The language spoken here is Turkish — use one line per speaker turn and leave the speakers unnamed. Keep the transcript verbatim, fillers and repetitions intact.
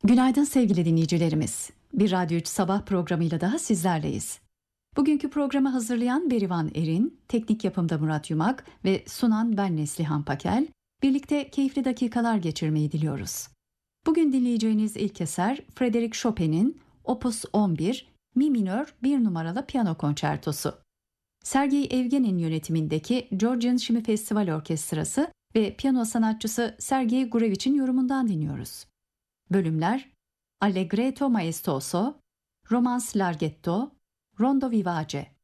Günaydın sevgili dinleyicilerimiz. Bir Radyo üç Sabah programıyla daha sizlerleyiz. Bugünkü programı hazırlayan Berivan Erin, teknik yapımda Murat Yumak ve sunan ben Neslihan Pakel, birlikte keyifli dakikalar geçirmeyi diliyoruz. Bugün dinleyeceğiniz ilk eser Frédéric Chopin'in Opus on bir, Mi minör bir numaralı piyano konçertosu. Sergey Evgen'in yönetimindeki Georgian Şimi Festival Orkestrası ve piyano sanatçısı Sergey Gurevich'in yorumundan dinliyoruz. Bölümler Allegretto Maestoso, Romance Larghetto, Rondo Vivace.